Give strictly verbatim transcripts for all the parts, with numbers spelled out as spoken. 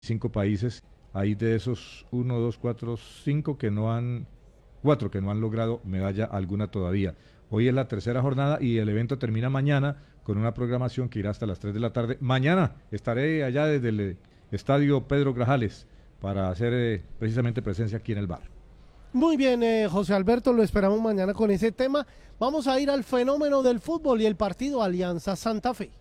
cinco países, hay de esos uno, dos, cuatro, cinco que no han, cuatro que no han logrado medalla alguna todavía. Hoy es la tercera jornada y el evento termina mañana con una programación que irá hasta las tres de la tarde. Mañana estaré allá desde el eh, estadio Pedro Grajales para hacer eh, precisamente presencia aquí en el bar. Muy bien, eh, José Alberto, lo esperamos mañana con ese tema. Vamos a ir al fenómeno del fútbol y el partido Alianza Santa Fe.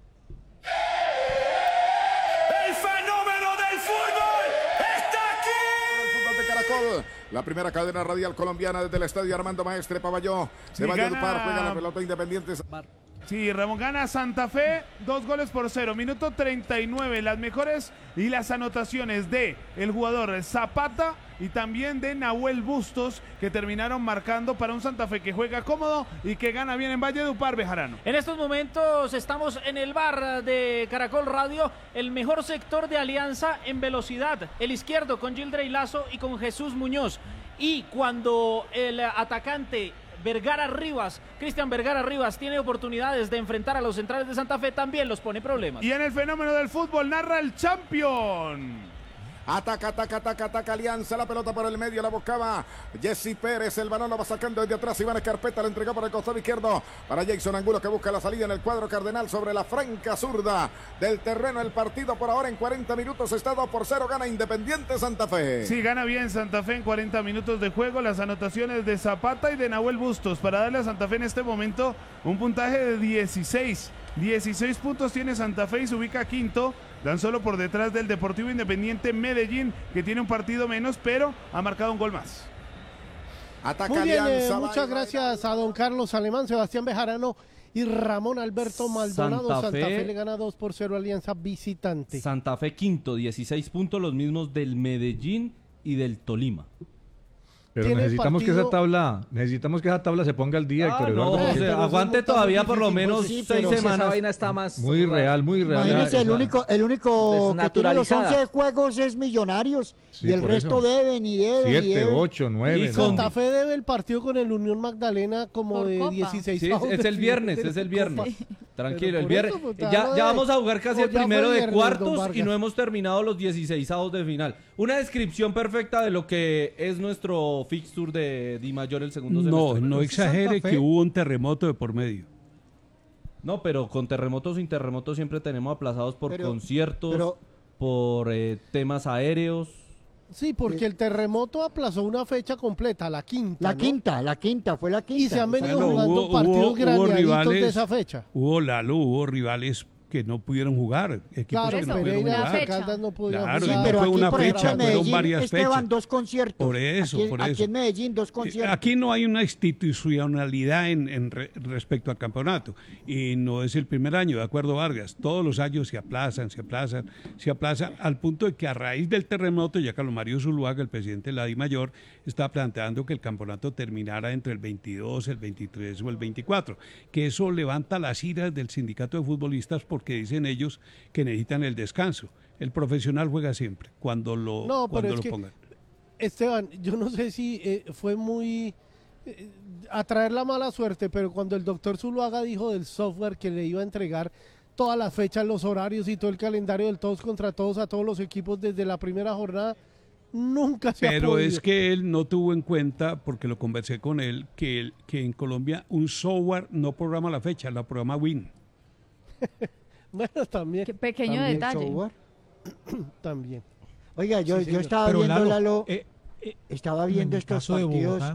¡El fenómeno del fútbol está aquí! El fútbol de Caracol, la primera cadena radial colombiana desde el estadio Armando Maestre Paballó. Sí, de Valledupar gana... juega la pelota Independiente. Sí, Ramón gana Santa Fe, dos goles por cero, minuto treinta y nueve, las mejores y las anotaciones de el jugador Zapata y también de Nahuel Bustos, que terminaron marcando para un Santa Fe que juega cómodo y que gana bien en Valledupar, Bejarano. En estos momentos estamos en el bar de Caracol Radio, el mejor sector de Alianza en velocidad, el izquierdo con Gildrey Lazo y con Jesús Muñoz, y cuando el atacante Vergara Rivas, Cristian Vergara Rivas tiene oportunidades de enfrentar a los centrales de Santa Fe, también los pone problemas. Y en el fenómeno del fútbol narra el Champion. Ataca, ataca, ataca, ataca Alianza, la pelota por el medio, la buscaba Jesse Pérez, el balón lo va sacando desde atrás, Iván Escarpeta, le entregó por el costado izquierdo para Jason Angulo, que busca la salida en el cuadro cardenal sobre la franca zurda del terreno. El partido por ahora en cuarenta minutos está dos por cero, gana Independiente Santa Fe. Sí, gana bien Santa Fe en cuarenta minutos de juego, las anotaciones de Zapata y de Nahuel Bustos para darle a Santa Fe en este momento un puntaje de dieciséis. dieciséis puntos tiene Santa Fe y se ubica quinto, tan solo por detrás del Deportivo Independiente Medellín, que tiene un partido menos, pero ha marcado un gol más. Ataca Muy bien, Alianza, eh, muchas gracias a don Carlos Alemán, Sebastián Bejarano y Ramón Alberto Maldonado. Santa Santa Fe, Fe le gana dos por cero Alianza visitante. Santa Fe quinto, dieciséis puntos, los mismos del Medellín y del Tolima. Pero necesitamos partido... que esa tabla, necesitamos que esa tabla se ponga al día, ah, Héctor no, Eduardo. o sea, aguante todavía por lo menos sí, seis si semanas. Esa vaina está más muy real, muy real. Imagínese, el único, el único que tiene los once juegos es Millonarios, sí, y el resto eso. deben y deben. Siete, y deben. ocho, nueve. Y Santa no. Fe debe el partido con el Unión Magdalena como por de Copa. dieciséis. Sí, es, es el viernes, es el viernes. Sí. Tranquilo, el viernes. Eso, pues, de... ya, ya vamos a jugar casi el primero de cuartos y no hemos terminado los dieciseisavos de final. Una descripción perfecta de lo que es nuestro fixture de Di Mayor el segundo semestre. No, no exagere que hubo un terremoto de por medio. No, pero con terremotos sin terremotos siempre tenemos aplazados por pero, conciertos, pero... por eh, temas aéreos. Sí, porque el terremoto aplazó una fecha completa, la quinta. La ¿no? quinta, la quinta, fue la quinta. Y se han venido bueno, jugando hubo, partidos hubo, graneaditos hubo rivales, de esa fecha. Hubo Lalo, hubo rivales que no pudieron jugar. Claro, que no Pereira, Caldas no pudieron claro, jugar. Y no pero fue aquí, una por fecha, ejemplo, en Medellín, fueron varias Esteban, fechas. dos conciertos. Por eso, aquí, por eso. Aquí en Medellín, dos conciertos. Aquí no hay una institucionalidad en, en re, respecto al campeonato. Y no es el primer año, de acuerdo, Vargas. Todos los años se aplazan, se aplazan, se aplazan, al punto de que a raíz del terremoto, ya Carlos Mario Zuluaga, el presidente de la DIMAYOR, está planteando que el campeonato terminara entre el veintidós, el veintitrés o el veinticuatro. Que eso levanta las iras del sindicato de futbolistas porque dicen ellos que necesitan el descanso. El profesional juega siempre, cuando lo, no, cuando lo que, pongan. Esteban, yo no sé si eh, fue muy eh, atraer la mala suerte, pero cuando el doctor Zuluaga dijo del software que le iba a entregar todas las fechas, los horarios y todo el calendario del todos contra todos a todos los equipos desde la primera jornada, nunca se Pero ha podido. es que él no tuvo en cuenta, porque lo conversé con él, que, él, que en Colombia un software no programa la fecha, la programa Win. Bueno, también. Qué pequeño también detalle. Software. También. Oiga, yo, sí, yo estaba Pero viendo, Lalo, Lalo eh, eh, estaba viendo estos partidos. Bogotá,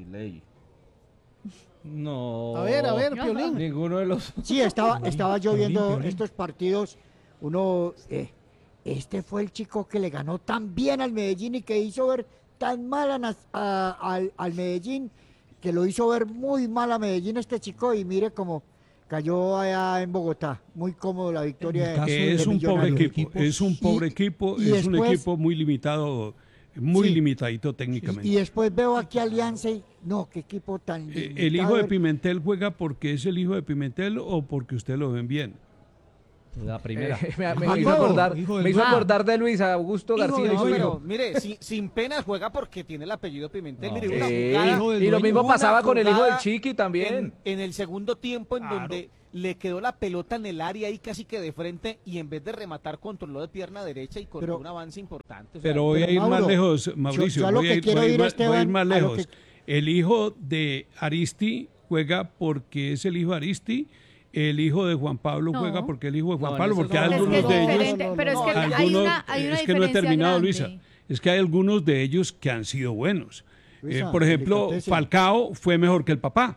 no. A ver, a ver, Piolín. Ninguno de los. Sí, estaba, estaba yo Piolín, viendo Piolín. estos partidos. Uno, eh, este fue el chico que le ganó tan bien al Medellín y que hizo ver tan mal a, a, al, al Medellín, que lo hizo ver muy mal a Medellín este chico, y mire cómo cayó allá en Bogotá. Muy cómodo la victoria. De, de es un pobre equipo, equipos. es un pobre y, equipo, y es después, un equipo muy limitado, muy sí, limitadito técnicamente. Y, y después veo aquí Alianza y no, qué equipo tan limitado. ¿El hijo de Pimentel juega porque es el hijo de Pimentel o porque usted lo ven bien? La primera. Eh, me, me hizo acordar, me hizo acordar de Luis Augusto García. No, pero mire, sin, sin penas juega porque tiene el apellido Pimentel. No. Mire, una Sí, jugada, y lo mismo pasaba con el hijo del jugada Chiqui también. En, en el segundo tiempo en Claro. donde le quedó la pelota en el área ahí casi que de frente y en vez de rematar controló de pierna derecha y con Pero- un avance importante. O sea, Pero voy a ir Mauro, más lejos, yo- Mauricio. yo a lo voy, a que ir, quiero voy a ir ir, más- voy a ir Esteban, más a lo lejos. que- El hijo de Aristi juega porque es el hijo de Aristi. El hijo de Juan Pablo No. juega porque el hijo de Juan No, Pablo, eso porque no. hay Es que algunos es de ellos. diferente, pero es que hay algunos- una- hay una es que no he diferencia terminado, grande. Luisa. Es que hay algunos de ellos que han sido buenos. Luisa, Eh, por ejemplo, delicatese. Falcao fue mejor que el papá.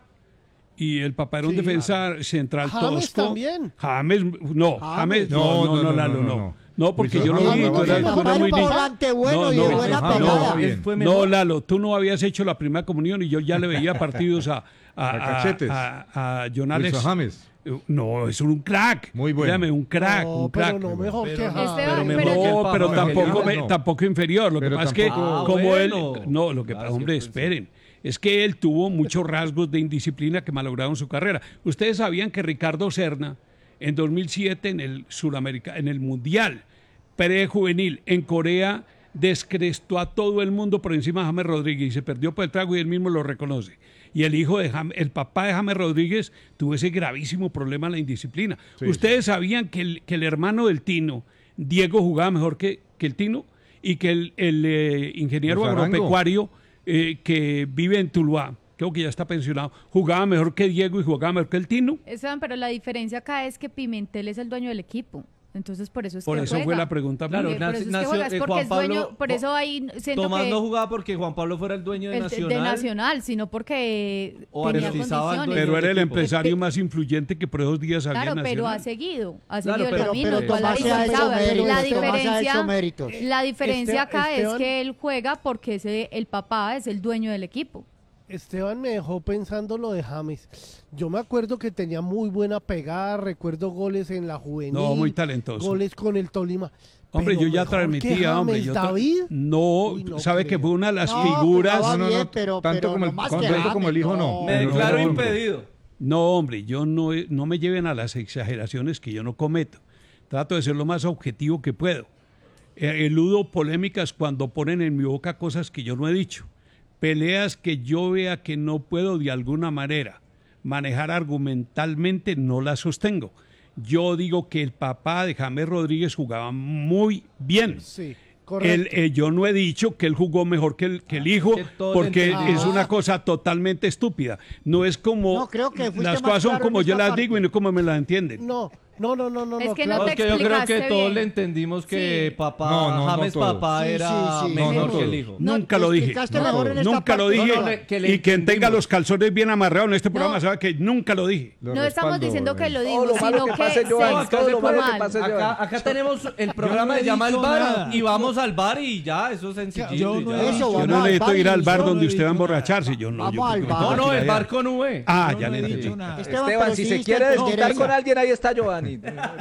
Y el papá era un Sí. defensa central James tosco. también. James, no, James, no, no, no, Lalo, no. No, porque yo lo Wilson vi, James tú eras, jugaba tú eras bien. muy Papá era niño. un volante bueno y de buena no, pegada. no, Él fue no, mejor. Lalo, tú no habías hecho la primera comunión y yo ya le veía partidos a, a, A Cachetes. a, a John Alex. Wilson James. No, es un crack. Muy bueno. Dígame, un crack, No, un pero crack. no mejor que James. Esteban, Pero, pero- no, pero No, tampoco, James me- no. tampoco inferior. Lo Pero que pasa es que, tampoco- Ah, como bueno. él. No, lo que pasa, hombre, esperen. Es que él tuvo muchos rasgos de indisciplina que malograron su carrera. Ustedes sabían que Ricardo Serna, en dos mil siete, en el Suramérica, en el Mundial prejuvenil en Corea, descrestó a todo el mundo por encima de James Rodríguez y se perdió por el trago y él mismo lo reconoce. Y el hijo de James, el papá de James Rodríguez tuvo ese gravísimo problema en la indisciplina. Sí, Ustedes sabían que el, que el hermano del Tino, Diego, jugaba mejor que, que el Tino y que el, el, eh, ingeniero Pues Arango. agropecuario eh, que vive en Tuluá, creo que ya está pensionado, jugaba mejor que Diego y jugaba mejor que el Tino. Esteban, pero la diferencia acá es que Pimentel es el dueño del equipo. Entonces, por eso es Por que eso juega. fue la pregunta. Claro, Por eso es que nació- juega, es eh, porque Juan es dueño, Pablo- por eso ahí siento Tomás que no jugaba porque Juan Pablo fuera el dueño de el- Nacional. de Nacional, sino porque O tenía artistaba al condiciones. dueño Pero era el equipo. empresario más influyente que por esos días había Claro, en pero ha Nacional. seguido, ha Claro, seguido pero- el camino. pero ¿Cuál Tomás es se la ha hecho diferencia? méritos, La Tomás se ha diferencia, hecho méritos. la diferencia Este- acá es Esteban- que él juega porque ese, el papá es el dueño del equipo. Esteban me dejó pensando lo de James. Yo me acuerdo que tenía muy buena pegada, recuerdo goles en la juvenil. No, muy talentoso. Goles con el Tolima. Hombre, Pero yo ya mejor que transmitía, hombre. James, Yo tra- David. no, Uy, no sabe creo. que fue una de las No, figuras. jugaba No, no, bien, no, pero- tanto pero como el- no más tanto que James, como el hijo, no. no. Me Pero declaro no, no. impedido. No, hombre, yo no, no me lleven a las exageraciones que yo no cometo. Trato de ser lo más objetivo que puedo. Eh, eludo polémicas cuando ponen en mi boca cosas que yo no he dicho. Peleas que yo vea que no puedo de alguna manera manejar argumentalmente, no las sostengo. Yo digo que el papá de James Rodríguez jugaba muy bien. Sí, Él, correcto. eh, yo no he dicho que él jugó mejor que el, que el hijo, que todos porque entendemos. es una cosa totalmente estúpida. No es como No, creo que fuiste las más cosas son claro como en yo esta las parte. digo y no como me las entienden. No, no, no, no, no. Es no, que claro. no te Porque yo creo que explicaste todos bien. le entendimos que Sí. papá, No, no, no James todos. papá Sí, era sí, sí. mejor No, no que el todos. hijo. No, Nunca te lo dije. explicaste mejor en esta Nunca lo parte. dije. No, no, le- que le y quien tenga entendimos. los calzones bien amarrados en este programa No. sabe que nunca lo dije. Lo No estamos respaldo, diciendo que eh. lo Todo digo, lo malo sino que que pase, se Giovanni, expresó todo lo malo que mal. pase, Acá, acá tenemos el programa no he se llama El dicho Bar nada. y vamos al bar y ya, eso es sencillito. Yo y no ya. he Eso, dicho Yo vamos no al necesito bar ir y al bar yo no donde he usted va a dicho emborracharse. Yo no. Vamos yo al creo que bar. No, tengo no, que ir el allá. bar con V. Ah, Yo ya no le he entendí. dicho nada. Esteban, Esteban, pero si sí se viste quiere que desquitar interesa. con alguien, ahí está Giovanni.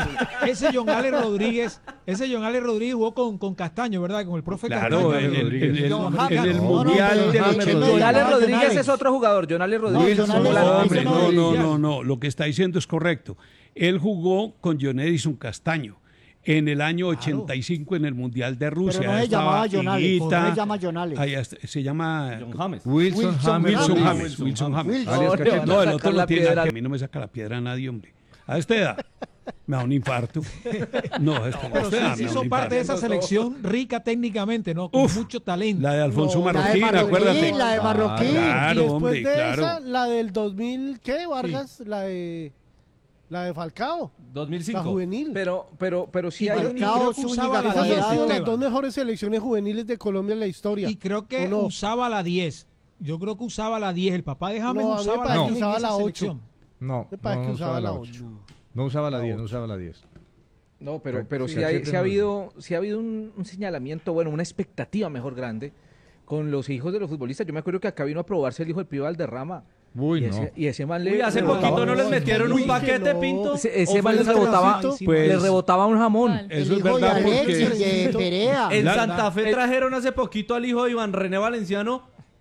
Ese John Alex Rodríguez, ese John Alex Rodríguez jugó con, con Castaño, ¿verdad? Con el profe Claro, Castaño. en, en- en el, John en James. el No, no, Mundial pero- del James ochenta y Rodríguez. dos. John Alex John Rodríguez Alex. es otro jugador. John Alex No, Rodríguez. John es Alex un No, jugador. Rodríguez hombre, no no, lo no, decía. no, no. Lo que está diciendo es correcto. Él jugó con John Edison Castaño en el año ochenta y cinco en el Mundial de Rusia. Pero no se Estaba llamaba John Alex, Higuita. no se llama John Alex. Ahí está, se llama John James. Wilson, Wilson James. Wilson James. James. Wilson James. Wilson. Alias No, le Cachete. van No, el sacar otro la no tiene piedra. nada que a mí no me saca la piedra a nadie, hombre. A esta edad me da un infarto. No, a esta, a Pero esta sí, edad sí me da son un parte de infarto. esa selección rica técnicamente, ¿no? Con Uf, mucho talento. La de Alfonso No, La de Marroquín, Marroquín, acuérdate. la de Marroquín. Y Claro, después hombre, de claro. esa, la del dos mil, ¿qué, Vargas? La de la de Falcao, dos mil la cinco. juvenil. Pero, pero, pero sí hay un... Falcao, creo que Zúñiga, usaba la Esas han diez, sido las Esteban. dos mejores selecciones juveniles de Colombia en la historia. Y creo que ¿O no? usaba la diez. Yo creo que usaba la diez. El papá de James No, a mí me usaba parece la que diez. usaba en esa la ocho. selección. No, Me parece no, que no usaba la ocho. ocho. No usaba la diez, no usaba la diez. No, pero, pero sí, Cachete hay, sí no ha lo habido, sí ha habido un, un señalamiento, bueno, una expectativa mejor grande con los hijos de los futbolistas. Yo me acuerdo que acá vino a probarse el hijo del Pío Valderrama. Uy, y, no. ese, y ese man le Uy, hace rebotaba- poquito no les metieron Uy, un paquete, que no. Pinto. Ese, ese ¿O man fue le el rebotaba, Trencito? Pues- le rebotaba un jamón. ¿Cuál? Eso El es hijo de verdad Alex porque... y de Perea. En La- Santa Fe trajeron hace poquito al hijo de Iván René Valenciano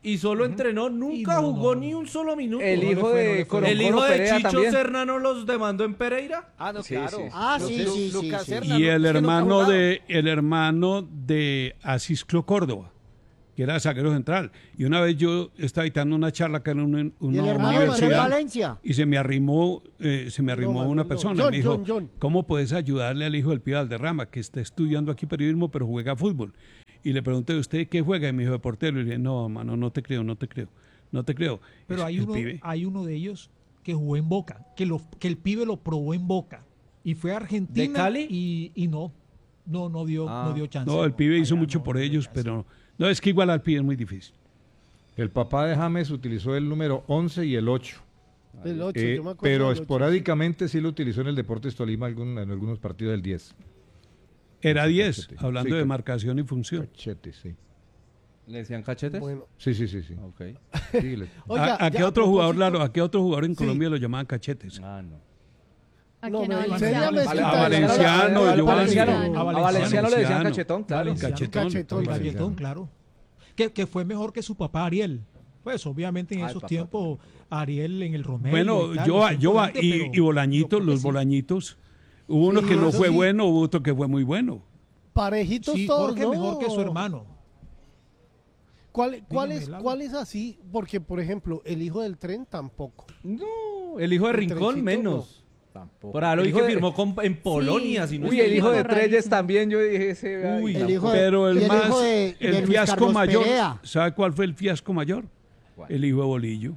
y solo entrenó, nunca no, jugó no. ni un solo minuto. El No le hijo fue, no de le fue. Colo El Colo hijo de Perea Chicho también. Serna no los demandó en Pereira. Ah, no, Sí, claro. sí. Ah, Lu- sí, Lu- sí, sí, Lucas sí. Serna, Y ¿no? el Es que nunca ha hermano jugado. de el hermano de Asisclo Córdoba, que era zaguero central. Y una vez yo estaba dictando una charla acá en una, Y una el hermano de Manuel universidad Valencia. y se me arrimó, eh, se me arrimó Manuel, una no. persona John, y me dijo, John, John. ¿cómo puedes ayudarle al hijo del Pío Valderrama que está estudiando aquí periodismo pero juega fútbol? Y le pregunté, ¿usted qué juega? Y me dijo, de portero. Y le dije, no, mano, no te creo, no te creo, no te creo. Pero Es- hay el uno, pibe. hay uno de ellos que jugó en Boca, que, lo, que el pibe lo probó en Boca. Y fue a Argentina. ¿De Cali? Y, y no, no, no dio, Ah. no dio chance. No, el pibe hizo Allá mucho no, por no dio ellos, chance. pero no, es que igual al pibe es muy difícil. El papá de James utilizó el número once y el ocho. El ocho, Eh, yo me acuerdo pero del ocho. esporádicamente sí lo utilizó en el Deportes Tolima algún- en algunos partidos del diez. Era diez, Cachete. hablando Sí, de ca- marcación y función. Cachete, sí. ¿Le decían cachetes? Bueno, Sí, sí, sí, sí. Ok. Sí, le- oiga, ¿A, a qué ya, otro jugador, propósito- Lalo, a qué otro jugador en Sí. Colombia lo llamaban cachetes? Ah, no. ¿A No, quién me- habla? sería Valenciano. mezquita A de- Valenciano, A Giovanni. Valenciano, A a Valenciano. Valenciano le decían Valenciano. cachetón, claro. Valenciano, Cachetón. Cachetón, Galletón, sí. claro. Que, que fue mejor que su papá Ariel. Pues obviamente en Ah, el esos papá. tiempos Ariel en el Romero. Bueno, y tal, yo, no sé yo por dónde, y, pero y Bolañitos, yo creo que los sí. Bolañitos. Hubo uno Sí, que no eso fue sí. bueno, hubo otro que fue muy bueno. Parejitos Sí, todos, Jorge ¿no? mejor que su hermano. ¿Cuál, cuál, Dígame, es, Lalo. ¿Cuál es así? Porque, por ejemplo, el hijo del tren tampoco. No, el hijo de El Rincón trencito, menos. Tampoco. Por ahí lo El vi hijo que de- firmó con- en Polonia, si no Uy, estoy el hijo mal. de Rarísimo. Treyes también, yo dije ese. Uy, ay, El hijo de- Pero y el el más, hijo de- de el Luis fiasco Carlos mayor, Perea. ¿sabe cuál fue el fiasco mayor? ¿Cuál? El hijo de Bolillo.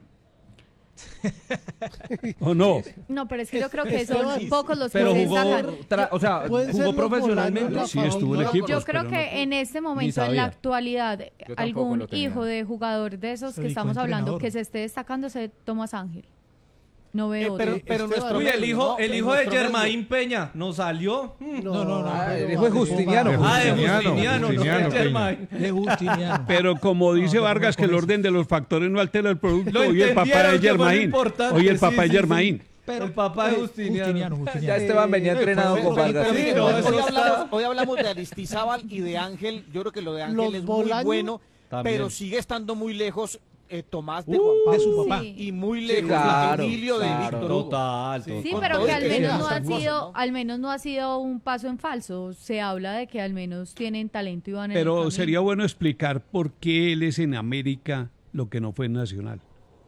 ¿O no? No, pero es que yo creo que son Esteban, pocos los que Pero se jugó, destacan. tra- o sea, Puede ser jugó los profesionalmente. volantes, Sí, la estuvo en familia. equipos. Yo creo pero que no- en este momento, en sabía. la actualidad, tampoco algún lo tenía. hijo de jugador de esos Se que dedicó estamos a hablando entrenador. que se esté destacando es Tomás Ángel. No Eh, veo pero, otro. pero Esteban, nuestro Uy, el medio, hijo, ¿no? el En hijo de nuestro Germain Peña no salió. Mm. No, no, no. Ah, pero el hijo de vale, Justiniano. vale. Ah, de Justiniano, Justiniano, no Justiniano de Peña. Germain. De Justiniano. Pero como dice no, Vargas, no, que el con orden de los factores no altera el producto, Lo hoy el papá entendieron, es que fue lo Germain. importante, Hoy el sí, papá es sí, Germain. Pero, El papá de eh, Justiniano. Justiniano, Justiniano. Ya Esteban venía Eh, entrenado fue- con fue- Vargas. fue- Sí, Hoy, no, hoy eso está- hablamos, hoy hablamos de Aristizábal y de Ángel. Yo creo que lo de Ángel Los es muy Bolaños bueno, también. pero sigue estando muy lejos eh, Tomás de Uh, Juan Pablo. de su papá. Sí. Y muy lejos claro, Emilio de claro. Víctor Hugo. Total, Sí. total. Sí, Con pero todo que y al que menos sean no ha hermosos, sido, ¿no? al menos no ha sido un paso en falso. Se habla de que al menos tienen talento y van en el Pero camino. sería bueno explicar por qué él es en América lo que no fue en Nacional.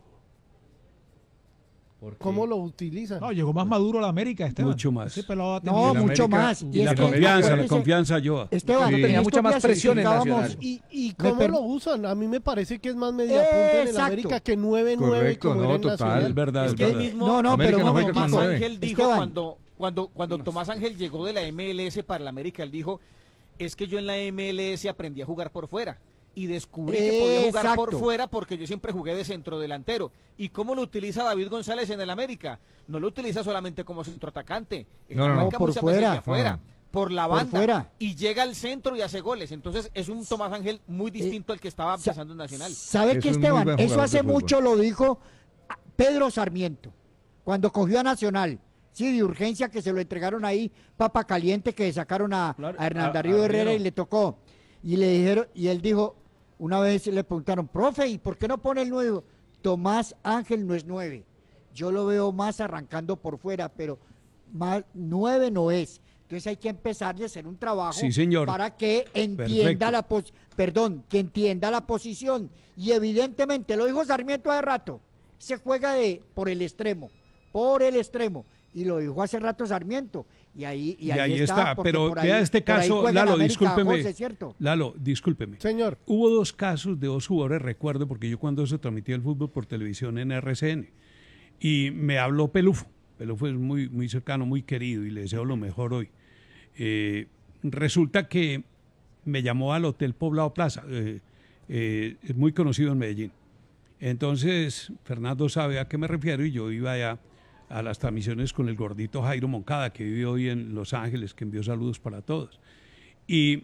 ¿Cómo lo utilizan? No, llegó más maduro a la América, Esteban. Mucho más. Ese pelado ha No, tenido- en mucho América- más. y Y la es que, confianza, la acuérdese, confianza ayuda. Esteban, Sí. en Tenía estos mucha más días presión en explicábamos- Nacional. ¿Y, y Me cómo per- lo usan? A mí me parece que es más media punta en el Exacto. América que nueve nueve Correcto, como no, era en total. Nacional. Es verdad, Es es que el verdad. mismo, No, no, América pero no un juega con Tomás nueve. Ángel dijo Esteban. cuando, cuando, cuando Tomás Ángel llegó de la M L S para la América, él dijo, es que yo en la M L S aprendí a jugar por fuera y descubrí que podía jugar por Exacto. fuera porque yo siempre jugué de centrodelantero. ¿Y cómo lo utiliza David González en el América? No lo utiliza solamente como centroatacante, él No, no, no. arranca Por muchas veces fuera. de afuera, Ajá. por la Por banda, fuera. y llega al centro y hace goles. Entonces es un Tomás Ángel muy distinto al que estaba sa- empezando en Nacional. ¿Sabe Es qué, un muy Esteban? buen Eso jugador hace de fútbol. mucho lo dijo Pedro Sarmiento, cuando cogió a Nacional. Sí, de urgencia que se lo entregaron ahí, papa caliente, que sacaron a, Claro, a Hernán a- Darío a Herrera y Riero. le tocó. Y le dijeron, y él dijo, una vez le preguntaron, profe, ¿y por qué no pone el nueve? Tomás Ángel no es nueve. Yo lo veo más arrancando por fuera, pero más nueve no es. Entonces hay que empezar a hacer un trabajo Sí, señor. para que entienda Perfecto. la pos- perdón, que entienda la posición. Y evidentemente, lo dijo Sarmiento hace rato, se juega de por el extremo, por el extremo. Y lo dijo hace rato Sarmiento. Y ahí, y Y ahí, ahí está, porque pero por ahí- vea este por ahí caso, juega en Lalo, América, discúlpeme. José, ¿cierto? Lalo, discúlpeme. Señor, Hubo dos casos de dos jugadores, recuerdo, porque yo cuando se transmitía el fútbol por televisión en R C N, y me habló Pelufo. Pelufo es muy, muy cercano, muy querido, y le deseo lo mejor hoy. Eh, resulta que me llamó al Hotel Poblado Plaza, eh, eh, es muy conocido en Medellín. Entonces, Fernando sabe a qué me refiero, y yo iba allá a las transmisiones con el gordito Jairo Moncada, que vive hoy en Los Ángeles, que envió saludos para todos. Y,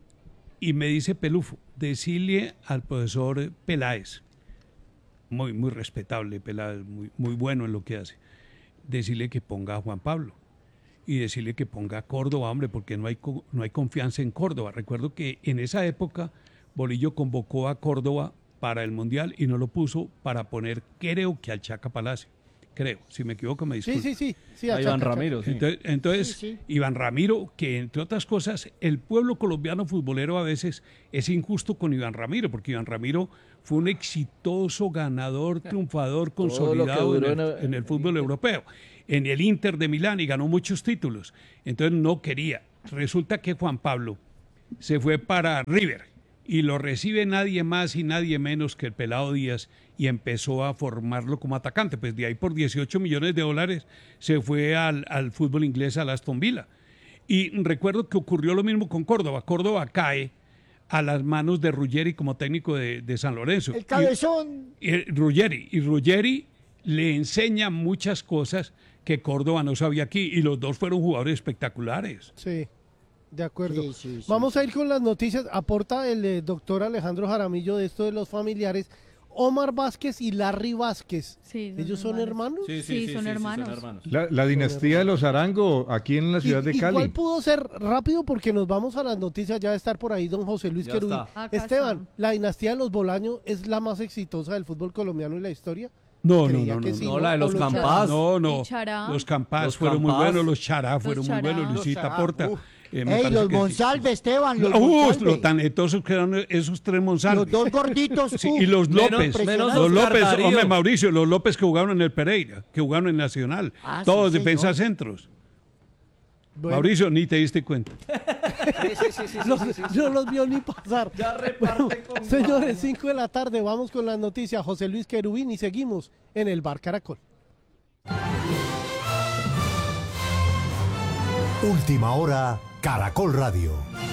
y me dice Pelufo, decirle al profesor Peláez, muy, muy respetable Peláez, muy, muy bueno en lo que hace, decirle que ponga a Juan Pablo y decirle que ponga a Córdoba, hombre, porque no hay, co- no hay confianza en Córdoba. Recuerdo que en esa época Bolillo convocó a Córdoba para el Mundial y no lo puso para poner, creo que al Chaca Palacio. Creo, si me equivoco me disculpo. Sí, sí, sí. sí a Iván Ramiro. Sí. Entonces, entonces Sí, sí. Iván Ramiro, que entre otras cosas, el pueblo colombiano futbolero a veces es injusto con Iván Ramiro, porque Iván Ramiro fue un exitoso ganador, triunfador, consolidado en el, en el fútbol europeo, en el Inter de Milán y ganó muchos títulos. Entonces no quería. Resulta que Juan Pablo se fue para River y lo recibe nadie más y nadie menos que el Pelado Díaz y empezó a formarlo como atacante. Pues de ahí por dieciocho millones de dólares se fue al, al fútbol inglés, al Aston Villa. Y recuerdo que ocurrió lo mismo con Córdoba. Córdoba cae a las manos de Ruggeri como técnico de, de San Lorenzo. El cabezón. Y, y Ruggeri, y Ruggeri le enseña muchas cosas que Córdoba no sabía aquí y los dos fueron jugadores espectaculares. Sí. De acuerdo. Sí, sí, sí, Vamos sí. a ir con las noticias. Aporta el eh, doctor Alejandro Jaramillo de esto de los familiares. Omar Vázquez y Larry Vázquez. Sí, son ¿Ellos son hermanos? Sí, sí, son hermanos. La, la dinastía de los Arango, aquí en la ciudad de ¿Y Cali. cuál pudo ser rápido? Porque nos vamos a las noticias. Ya va a estar por ahí don José Luis Ya Querubín. está. Acá Esteban, está. ¿la dinastía de los Bolaño es la más exitosa del fútbol colombiano en la historia? No, no, Creía no, que no, sí, no, la de los ¿O Campás. No, no. ¿Y Chará? Los Campás Los fueron muy Campás. buenos, los Chará fueron muy Chará. buenos, Los Luisita Chará, Porta. uf. eh, me Ey, parece los que sí. Monsalve, Esteban, los Uh, Monsalve. lo talentosos que eran esos tres Monsalve. Los dos gorditos. Sí, uf, y los Menos- López, menos los Oscar López, Darío. hombre Mauricio, los López que jugaron en el Pereira, que jugaron en Nacional, Ah, sí, todos señor. defensas centros. Bueno, Mauricio, ni te diste cuenta. Sí, sí, sí, sí, no, sí, sí, sí. no los vio ni pasar. Ya reparte con Señores, cinco de la tarde, vamos con las noticias. José Luis Querubín y seguimos en el Bar Caracol. Última hora, Caracol Radio.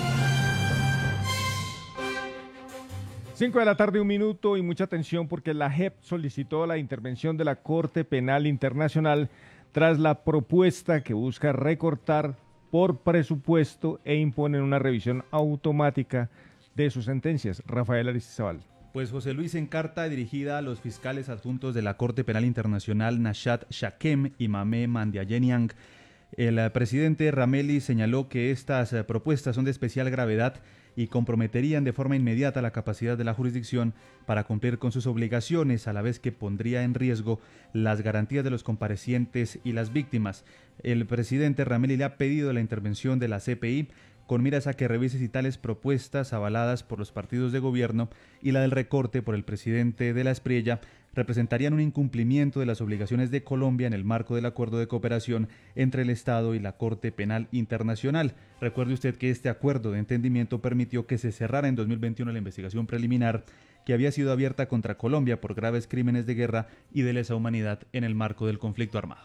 cinco de la tarde, un minuto y mucha atención porque la J E P solicitó la intervención de la Corte Penal Internacional tras la propuesta que busca recortar por presupuesto e imponer una revisión automática de sus sentencias. Rafael Aristizábal. Pues José Luis, en carta dirigida a los fiscales adjuntos de la Corte Penal Internacional Nashat Shakem y Mame Mandiayeniang, el eh, presidente Rameli señaló que estas eh, propuestas son de especial gravedad y comprometerían de forma inmediata la capacidad de la jurisdicción para cumplir con sus obligaciones, a la vez que pondría en riesgo las garantías de los comparecientes y las víctimas. El presidente Rameli le ha pedido la intervención de la C P I con miras a que revise si tales propuestas avaladas por los partidos de gobierno y la del recorte por el presidente de la Espriella representarían un incumplimiento de las obligaciones de Colombia en el marco del acuerdo de cooperación entre el Estado y la Corte Penal Internacional. Recuerde usted que este acuerdo de entendimiento permitió que se cerrara en dos mil veintiuno la investigación preliminar que había sido abierta contra Colombia por graves crímenes de guerra y de lesa humanidad en el marco del conflicto armado.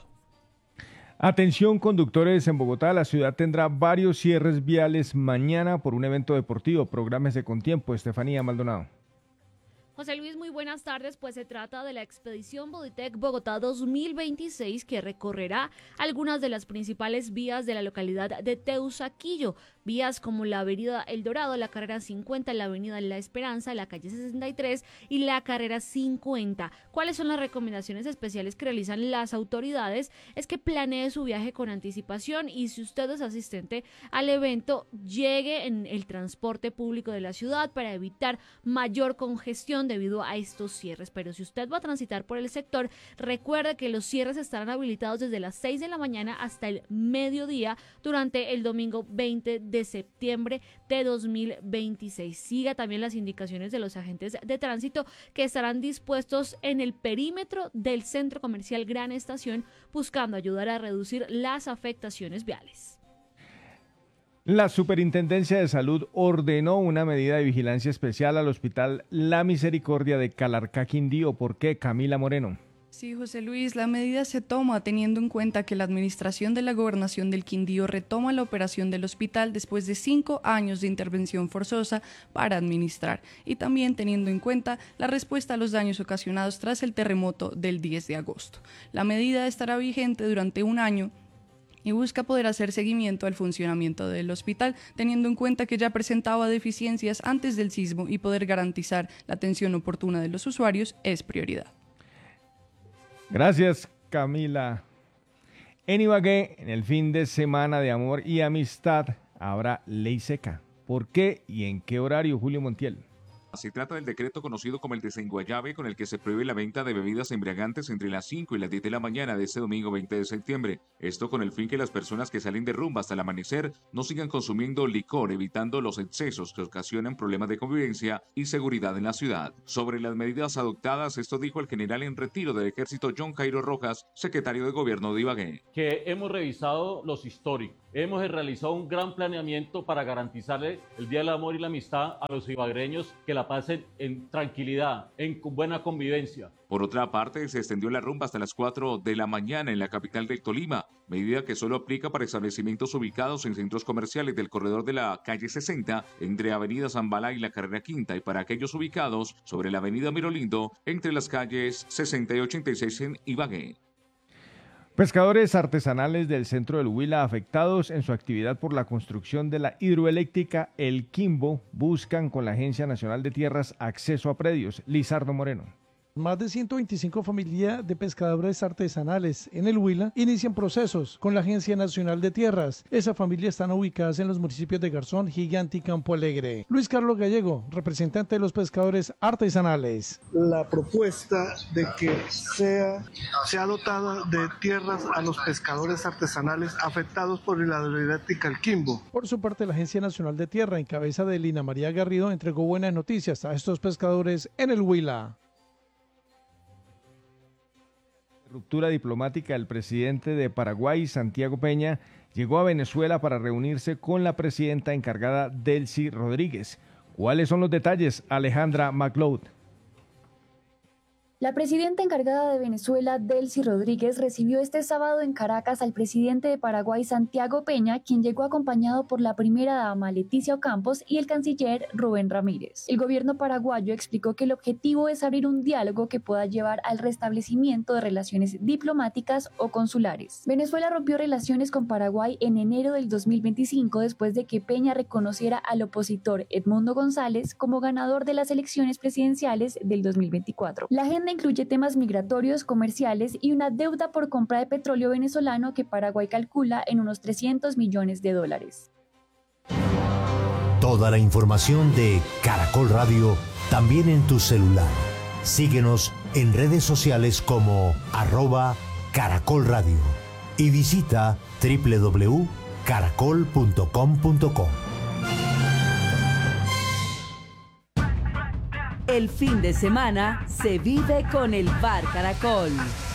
Atención conductores, en Bogotá la ciudad tendrá varios cierres viales mañana por un evento deportivo. Prográmese con tiempo. Estefanía Maldonado. José Luis, muy buenas tardes, pues se trata de la expedición Boditec Bogotá dos mil veintiséis que recorrerá algunas de las principales vías de la localidad de Teusaquillo, vías como la avenida El Dorado, la carrera cincuenta, la avenida La Esperanza, la calle sesenta y tres y la carrera cincuenta. ¿Cuáles son las recomendaciones especiales que realizan las autoridades? Es que planee su viaje con anticipación y si usted es asistente al evento, llegue en el transporte público de la ciudad para evitar mayor congestión debido a estos cierres. Pero si usted va a transitar por el sector, recuerde que los cierres estarán habilitados desde las seis de la mañana hasta el mediodía durante el domingo veinte de septiembre de dos mil veintiséis. Siga también las indicaciones de los agentes de tránsito que estarán dispuestos en el perímetro del centro comercial Gran Estación buscando ayudar a reducir las afectaciones viales. La Superintendencia de Salud ordenó una medida de vigilancia especial al Hospital La Misericordia de Calarcá, Quindío. ¿Por qué? Camila Moreno. Sí, José Luis, la medida se toma teniendo en cuenta que la administración de la Gobernación del Quindío retoma la operación del hospital después de cinco años de intervención forzosa para administrar y también teniendo en cuenta la respuesta a los daños ocasionados tras el terremoto del diez de agosto. La medida estará vigente durante un año y busca poder hacer seguimiento al funcionamiento del hospital, teniendo en cuenta que ya presentaba deficiencias antes del sismo y poder garantizar la atención oportuna de los usuarios es prioridad. Gracias, Camila. En Ibagué, en el fin de semana de amor y amistad, habrá ley seca. ¿Por qué y en qué horario, Julio Montiel? Se trata del decreto conocido como el Desenguayabe, con el que se prohíbe la venta de bebidas embriagantes entre las cinco y las diez de la mañana de este domingo veinte de septiembre. Esto con el fin que las personas que salen de rumba hasta el amanecer no sigan consumiendo licor, evitando los excesos que ocasionan problemas de convivencia y seguridad en la ciudad. Sobre las medidas adoptadas, esto dijo el general en retiro del ejército John Cairo Rojas, secretario de gobierno de Ibagué. Que hemos revisado los históricos. Hemos realizado un gran planeamiento para garantizarle el Día del Amor y la Amistad a los ibaguereños, que la pasen en tranquilidad, en buena convivencia. Por otra parte, se extendió la rumba hasta las cuatro de la mañana en la capital del Tolima, medida que solo aplica para establecimientos ubicados en centros comerciales del corredor de la calle sesenta, entre Avenida Zambala y la Carrera Quinta, y para aquellos ubicados sobre la Avenida Mirolindo, entre las calles sesenta y ochenta y seis en Ibagué. Pescadores artesanales del centro del Huila afectados en su actividad por la construcción de la hidroeléctrica El Quimbo buscan con la Agencia Nacional de Tierras acceso a predios. Lizardo Moreno. Más de ciento veinticinco familias de pescadores artesanales en el Huila inician procesos con la Agencia Nacional de Tierras. Esas familias están ubicadas en los municipios de Garzón, Gigante y Campo Alegre. Luis Carlos Gallego, representante de los pescadores artesanales. La propuesta de que sea, sea dotada de tierras a los pescadores artesanales afectados por la hidroeléctrica El Quimbo. Por su parte, la Agencia Nacional de Tierra, en cabeza de Lina María Garrido, entregó buenas noticias a estos pescadores en el Huila. Ruptura diplomática. El presidente de Paraguay, Santiago Peña, llegó a Venezuela para reunirse con la presidenta encargada, Delcy Rodríguez. ¿Cuáles son los detalles? Alejandra McLeod. La presidenta encargada de Venezuela, Delcy Rodríguez, recibió este sábado en Caracas al presidente de Paraguay, Santiago Peña, quien llegó acompañado por la primera dama, Leticia Ocampos, y el canciller Rubén Ramírez. El gobierno paraguayo explicó que el objetivo es abrir un diálogo que pueda llevar al restablecimiento de relaciones diplomáticas o consulares. Venezuela rompió relaciones con Paraguay en enero del dos mil veinticinco después de que Peña reconociera al opositor Edmundo González como ganador de las elecciones presidenciales del dos mil veinticuatro. La agenda incluye temas migratorios, comerciales y una deuda por compra de petróleo venezolano que Paraguay calcula en unos trescientos millones de dólares. Toda la información de Caracol Radio también en tu celular. Síguenos en redes sociales como arroba Caracol Radio y visita doble u doble u doble u punto caracol punto com punto co. El fin de semana se vive con el Bar Caracol.